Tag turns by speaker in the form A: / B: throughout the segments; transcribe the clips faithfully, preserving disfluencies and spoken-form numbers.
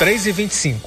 A: três e vinte e cinco.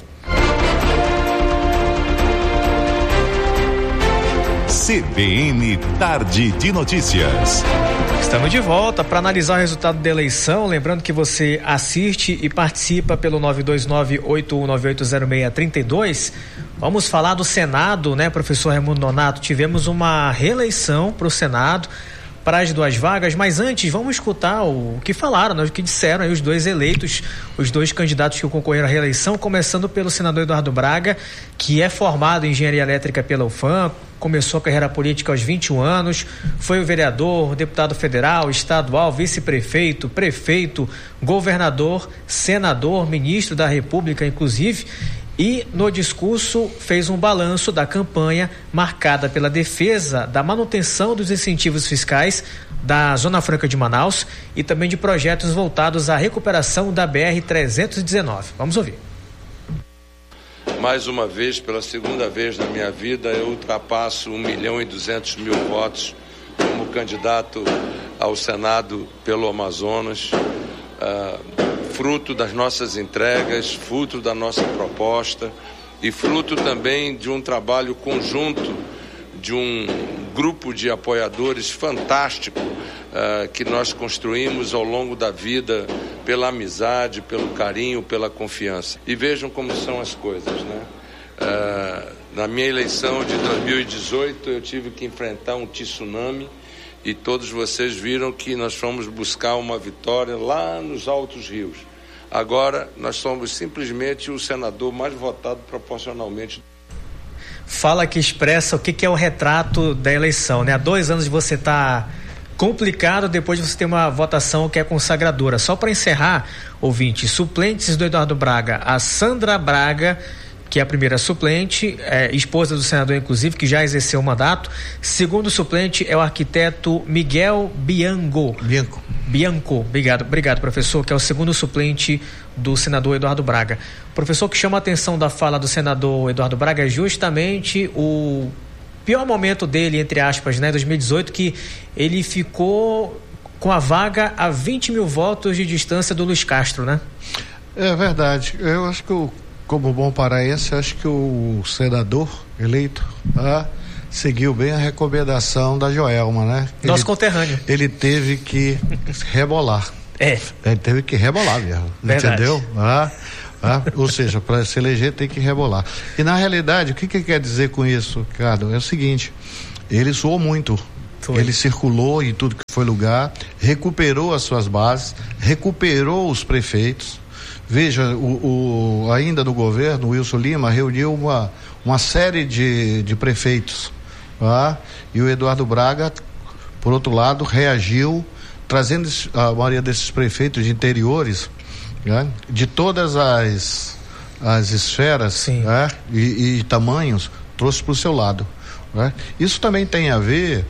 B: C B N Tarde de Notícias.
A: Estamos de volta para analisar o resultado da eleição. Lembrando que você assiste e participa pelo nove dois nove, oito um nove oito zero seis três dois. Vamos falar do Senado, né, professor Raimundo Nonato? Tivemos uma reeleição para o Senado, para as duas vagas, mas antes vamos escutar o que falaram, né, o que disseram aí os dois eleitos, os dois candidatos que concorreram à reeleição, começando pelo senador Eduardo Braga, que é formado em engenharia elétrica pela U F A M, começou a carreira política aos vinte e um anos, foi o vereador, deputado federal, estadual, vice-prefeito, prefeito, governador, senador, ministro da República, inclusive. E no discurso fez um balanço da campanha marcada pela defesa da manutenção dos incentivos fiscais da Zona Franca de Manaus e também de projetos voltados à recuperação da B R trezentos e dezenove. Vamos ouvir.
C: Mais uma vez, pela segunda vez na minha vida, eu ultrapasso um milhão e duzentos mil votos como candidato ao Senado pelo Amazonas. Uh, fruto das nossas entregas, fruto da nossa proposta e fruto também de um trabalho conjunto de um grupo de apoiadores fantástico uh, que nós construímos ao longo da vida pela amizade, pelo carinho, pela confiança. E vejam como são as coisas, né? Uh, na minha eleição de dois mil e dezoito eu tive que enfrentar um tsunami e todos vocês viram que nós fomos buscar uma vitória lá nos altos rios. Agora nós somos simplesmente o senador mais votado proporcionalmente.
A: Fala que expressa o que, que é o retrato da eleição, né? Há dois anos você está complicado, depois você tem uma votação que é consagradora. Só para encerrar, ouvinte, suplentes do Eduardo Braga, a Sandra Braga, que é a primeira suplente, é, esposa do senador, inclusive, que já exerceu o mandato. Segundo suplente é o arquiteto Miguel Bianco.
D: Bianco.
A: Bianco, obrigado, obrigado, professor, que é o segundo suplente do senador Eduardo Braga. Professor, que chama a atenção da fala do senador Eduardo Braga é justamente o pior momento dele, entre aspas, né, dois mil e dezoito, que ele ficou com a vaga a vinte mil votos de distância do Luiz Castro, né?
D: É verdade. Eu acho que o Como bom paraense, acho que o senador eleito ah, seguiu bem a recomendação da Joelma, né?
A: Nosso
D: ele,
A: conterrâneo.
D: Ele teve que rebolar.
A: É.
D: Ele teve que rebolar mesmo.
A: Verdade.
D: Entendeu? Ah, ah, ou seja, para se eleger tem que rebolar. E na realidade, o que, que quer dizer com isso, Ricardo? É o seguinte: ele suou muito. Foi. Ele circulou em tudo que foi lugar, recuperou as suas bases, recuperou os prefeitos. Veja, o, o, ainda no governo, o Wilson Lima reuniu uma, uma série de, de prefeitos, tá? E o Eduardo Braga, por outro lado, reagiu, trazendo a maioria desses prefeitos de interiores, né? De todas as, as esferas, né? e, e tamanhos, trouxe para o seu lado, né? Isso também tem a ver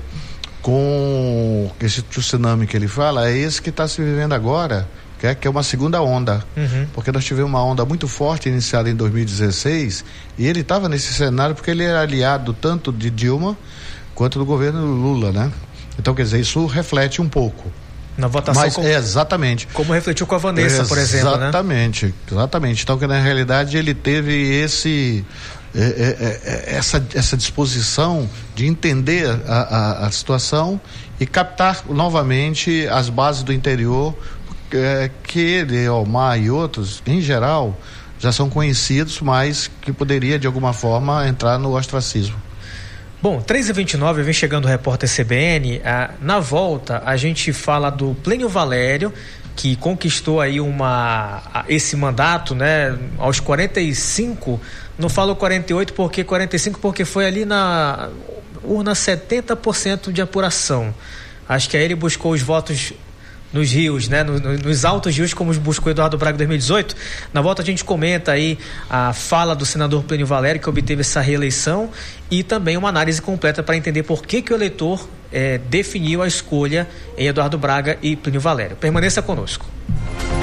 D: com esse tsunami que ele fala, é esse que está se vivendo agora, que é, que é uma segunda onda, uhum. Porque nós tivemos uma onda muito forte iniciada em dois mil e dezesseis e ele estava nesse cenário porque ele era aliado tanto de Dilma quanto do governo Lula, né? Então, quer dizer, isso reflete um pouco.
A: Na votação.
D: Mas,
A: como,
D: é, exatamente.
A: Como refletiu com a Vanessa, é, por exemplo, né?
D: Exatamente, exatamente. Então, que na realidade ele teve esse... É, é, é, essa, essa disposição de entender a, a, a situação e captar novamente as bases do interior, é, que ele, Omar e outros, em geral, já são conhecidos, mas que poderia de alguma forma entrar no ostracismo.
A: Bom, três e vinte e nove, vem chegando o repórter C B N. Ah, na volta, a gente fala do Plênio Valério, que conquistou aí uma, esse mandato, né, aos quarenta e cinco, não falo quarenta e oito porque quarenta e cinco porque foi ali na urna setenta por cento de apuração. Acho que aí ele buscou os votos nos rios, né, no, no, nos altos rios, como buscou Eduardo Braga em dois mil e dezoito. Na volta a gente comenta aí a fala do senador Plênio Valério, que obteve essa reeleição, e também uma análise completa para entender por que que o eleitor eh, definiu a escolha em Eduardo Braga e Plênio Valério. Permaneça conosco.